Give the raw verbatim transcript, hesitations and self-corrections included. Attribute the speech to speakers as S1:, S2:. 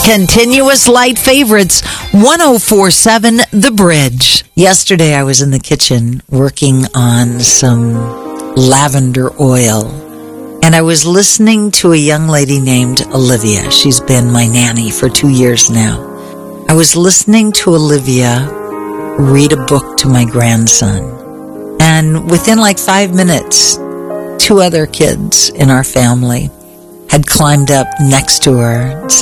S1: Continuous light favorites, one oh four point seven The Bridge. Yesterday I was in the kitchen working on some lavender oil, and I was listening to a young lady named Olivia. She's been my nanny for two years now. I was listening to Olivia read a book to my grandson, and within like five minutes, two other kids in our family had climbed up next to her.